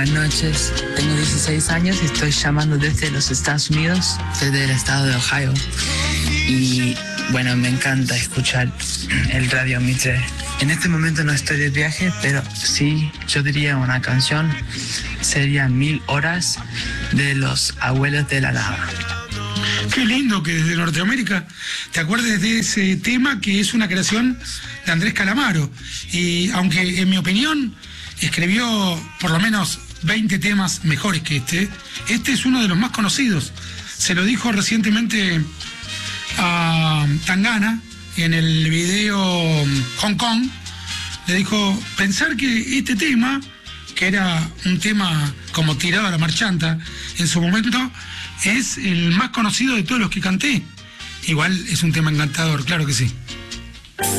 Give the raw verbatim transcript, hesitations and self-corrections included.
buenas noches. Tengo dieciséis años y estoy llamando desde los Estados Unidos, desde el estado de Ohio. Y bueno, me encanta escuchar el Radio Mitre. En este momento no estoy de viaje, pero sí, yo diría una canción sería Mil Horas de los Abuelos de la Nada. Qué lindo que desde Norteamérica te acuerdes de ese tema que es una creación de Andrés Calamaro. Y aunque en mi opinión escribió por lo menos veinte temas mejores que este, este es uno de los más conocidos. Se lo dijo recientemente a Tangana en el video Hong Kong. Le dijo, pensar que este tema, que era un tema como tirado a la marchanta en su momento, es el más conocido de todos los que canté. Igual es un tema encantador, claro que sí.